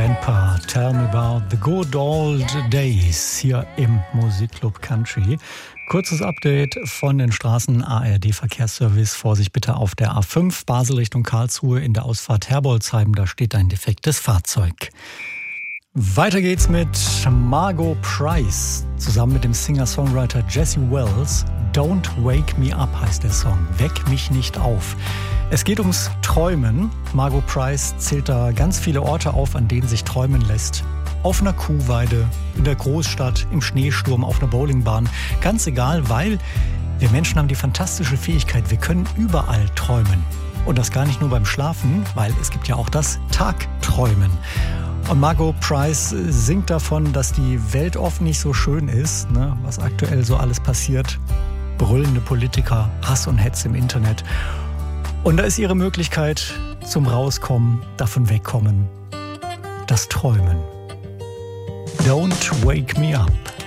Grandpa, tell me about the good old days hier im Musikclub Country. Kurzes Update von den Straßen ARD-Verkehrsservice. Vorsicht bitte auf der A5 Basel Richtung Karlsruhe in der Ausfahrt Herbolzheim. Da steht ein defektes Fahrzeug. Weiter geht's mit Margot Price zusammen mit dem Singer-Songwriter Jesse Wells. Don't Wake Me Up heißt der Song. Weck mich nicht auf. Es geht ums Träumen. Margot Price zählt da ganz viele Orte auf, an denen sich träumen lässt. Auf einer Kuhweide, in der Großstadt, im Schneesturm, auf einer Bowlingbahn. Ganz egal, weil wir Menschen haben die fantastische Fähigkeit, wir können überall träumen. Und das gar nicht nur beim Schlafen, weil es gibt ja auch das Tagträumen. Und Margot Price singt davon, dass die Welt oft nicht so schön ist, ne, was aktuell so alles passiert. Brüllende Politiker, Hass und Hetze im Internet. Und da ist ihre Möglichkeit zum Rauskommen, davon wegkommen, das Träumen. Don't wake me up.